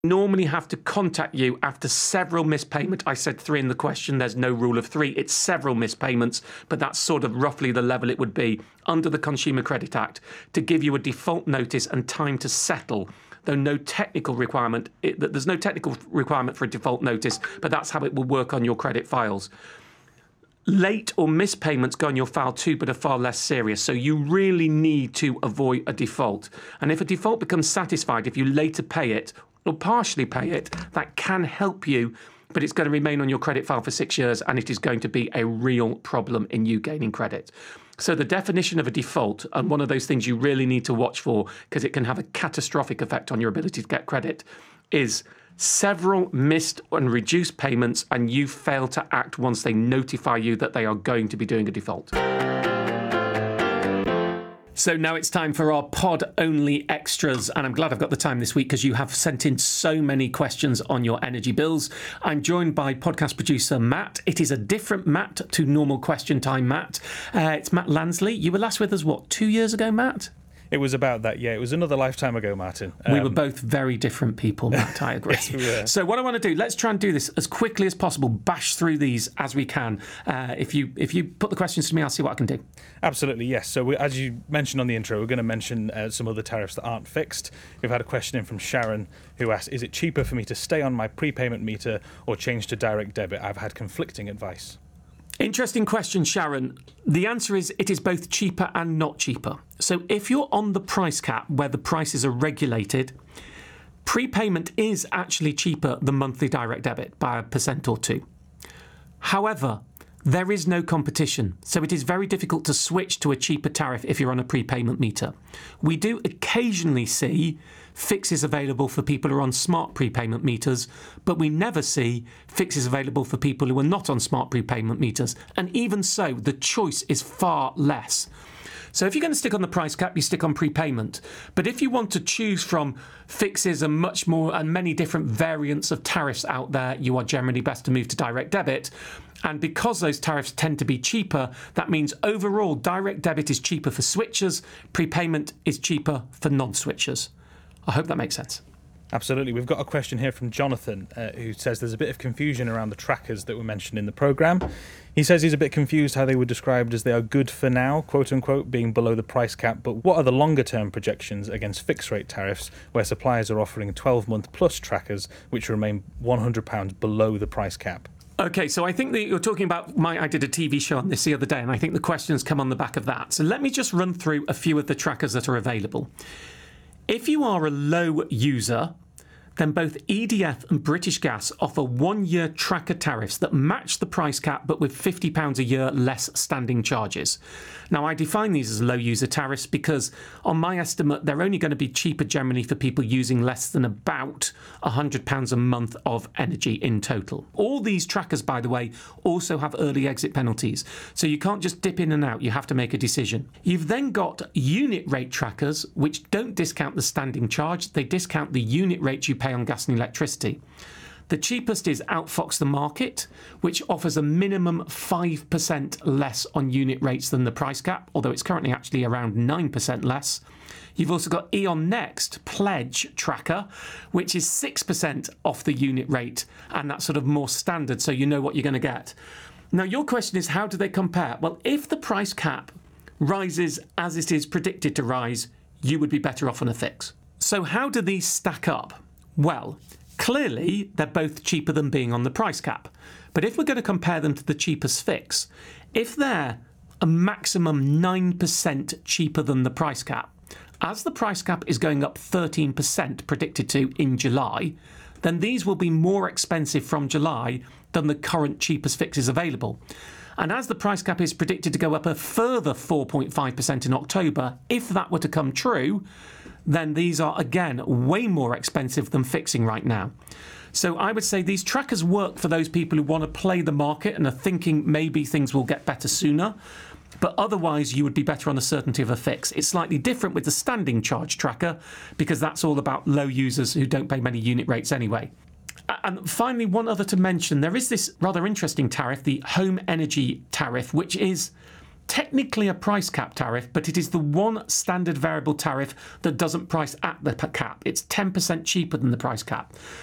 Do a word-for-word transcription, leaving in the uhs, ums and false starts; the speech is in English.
normally have to contact you after several missed payments. I said three in the question. There's no rule of three. It's several missed payments, but that's sort of roughly the level it would be under the Consumer Credit Act to give you a default notice and time to settle. Though no technical requirement, it, there's no technical requirement for a default notice, but that's how it will work on your credit files. Late or missed payments go on your file too, but are far less serious. So you really need to avoid a default. And if a default becomes satisfied, if you later pay it or partially pay it, that can help you, but it's going to remain on your credit file for six years, and it is going to be a real problem in you gaining credit. So the definition of a default, and one of those things you really need to watch for because it can have a catastrophic effect on your ability to get credit, is several missed and reduced payments and you fail to act once they notify you that they are going to be doing a default. So now it's time for our pod-only extras, and I'm glad I've got the time this week because you have sent in so many questions on your energy bills. I'm joined by podcast producer Matt. It is a different Matt to normal question time Matt. Uh, it's Matt Lansley. You were last with us, what, two years ago, Matt? It was about that, yeah. It was another lifetime ago, Martin. Um, we were both very different people, Matt, I agree. Yes, we were. So what I want to do, let's try and do this as quickly as possible, bash through these as we can. Uh, if you if you put the questions to me, I'll see what I can do. Absolutely, yes. So we, as you mentioned on the intro, we're going to mention uh, some other tariffs that aren't fixed. We've had a question in from Sharon who asked, is it cheaper for me to stay on my prepayment meter or change to direct debit? I've had conflicting advice. Interesting question, Sharon. The answer is it is both cheaper and not cheaper. So if you're on the price cap where the prices are regulated, prepayment is actually cheaper than monthly direct debit by a percent or two. However, there is no competition, so it is very difficult to switch to a cheaper tariff if you're on a prepayment meter. We do occasionally see fixes available for people who are on smart prepayment meters, but we never see fixes available for people who are not on smart prepayment meters. And even so, the choice is far less. So if you're going to stick on the price cap, you stick on prepayment. But if you want to choose from fixes and much more and many different variants of tariffs out there, you are generally best to move to direct debit. And because those tariffs tend to be cheaper, that means overall direct debit is cheaper for switchers, prepayment is cheaper for non-switchers. I hope that makes sense. Absolutely. We've got a question here from Jonathan uh, who says there's a bit of confusion around the trackers that were mentioned in the programme. He says he's a bit confused how they were described as they are good for now, quote unquote, being below the price cap. But what are the longer term projections against fixed rate tariffs where suppliers are offering twelve month plus trackers which remain one hundred pounds below the price cap? OK, so I think that you're talking about my, I did a T V show on this the other day, and I think the questions come on the back of that. So let me just run through a few of the trackers that are available. If you are a low user, then both E D F and British Gas offer one-year tracker tariffs that match the price cap but with fifty pounds a year less standing charges. Now, I define these as low-user tariffs because, on my estimate, they're only going to be cheaper generally for people using less than about one hundred pounds a month of energy in total. All these trackers, by the way, also have early exit penalties, so you can't just dip in and out. You have to make a decision. You've then got unit rate trackers, which don't discount the standing charge. They discount the unit rate you pay on gas and electricity. The cheapest is Outfox the Market, which offers a minimum five percent less on unit rates than the price cap, although it's currently actually around nine percent less. You've also got E.ON Next Pledge Tracker, which is six percent off the unit rate, and that's sort of more standard, so you know what you're going to get. Now, your question is, how do they compare? Well, if the price cap rises as it is predicted to rise, you would be better off on a fix. So how do these stack up? Well, clearly, they're both cheaper than being on the price cap. But if we're going to compare them to the cheapest fix, if they're a maximum nine percent cheaper than the price cap, as the price cap is going up thirteen percent predicted to in July, then these will be more expensive from July than the current cheapest fixes available. And as the price cap is predicted to go up a further four point five percent in October, if that were to come true, then these are, again, way more expensive than fixing right now. So I would say these trackers work for those people who want to play the market and are thinking maybe things will get better sooner. But otherwise, you would be better on the certainty of a fix. It's slightly different with the standing charge tracker because that's all about low users who don't pay many unit rates anyway. And finally, one other to mention, there is this rather interesting tariff, the home energy tariff, which is technically a price cap tariff, but it is the one standard variable tariff that doesn't price at the cap. It's ten percent cheaper than the price cap.